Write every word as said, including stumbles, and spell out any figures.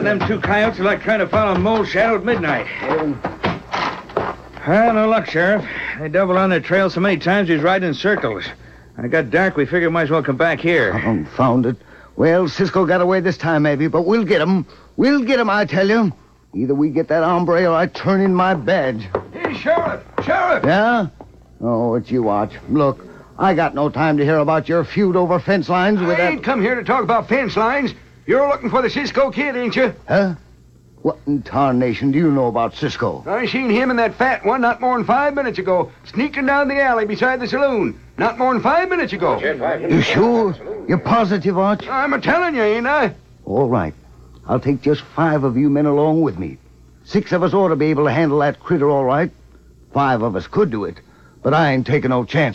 and them two coyotes are like trying to follow a mole shadow at midnight. Well, no luck, Sheriff. They doubled on their trail so many times he's riding in circles. When it got dark, we figured we might as well come back here. Confound it. Well, Cisco got away this time, maybe, but we'll get him. We'll get him, I tell you. Either we get that hombre or I turn in my badge. Hey, Sheriff! Sheriff! Yeah? Oh, it's you, Watch. Look, I got no time to hear about your feud over fence lines with I that... ain't come here to talk about fence lines. You're looking for the Cisco Kid, ain't you? Huh? What in tarnation do you know about Cisco? I seen him and that fat one not more'n five minutes ago, sneaking down the alley beside the saloon. Not more'n five minutes ago. You sure? You're positive, Watch? I'm a-telling you, ain't I? All right. I'll take just five of you men along with me. Six of us ought to be able to handle that critter all right. Five of us could do it, but I ain't taking no chance.